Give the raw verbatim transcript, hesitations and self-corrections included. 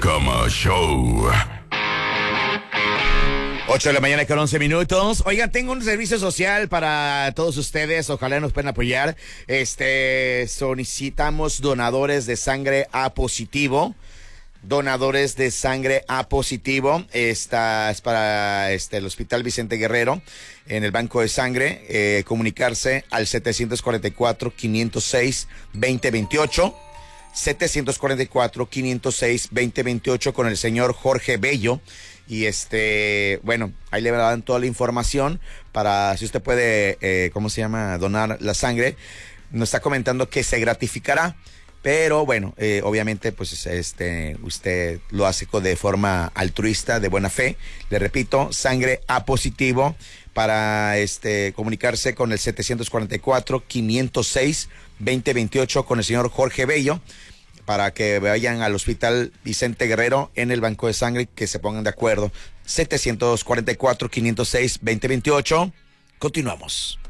Cama Show. ocho de la mañana con once minutos. Oigan, tengo un servicio social para todos ustedes. Ojalá nos puedan apoyar. Este, solicitamos donadores de sangre A positivo. Donadores de sangre A positivo. Esta es para este, el Hospital Vicente Guerrero, en el banco de sangre. Eh, comunicarse al setecientos cuarenta y cuatro, quinientos seis, veinte veintiocho. setecientos cuarenta y cuatro, quinientos seis, veinte veintiocho con el señor Jorge Bello. Y este, bueno, ahí le dan toda la información para si usted puede, eh, ¿cómo se llama? Donar la sangre. Nos está comentando que se gratificará. Pero bueno, eh, obviamente, pues este, usted lo hace de forma altruista, de buena fe. Le repito, sangre A positivo para este comunicarse con el setecientos cuarenta y cuatro, quinientos seis, veinte veintiocho con el señor Jorge Bello, para que vayan al Hospital Vicente Guerrero en el banco de sangre, que se pongan de acuerdo. setecientos cuarenta y cuatro, quinientos seis, veinte veintiocho. Continuamos.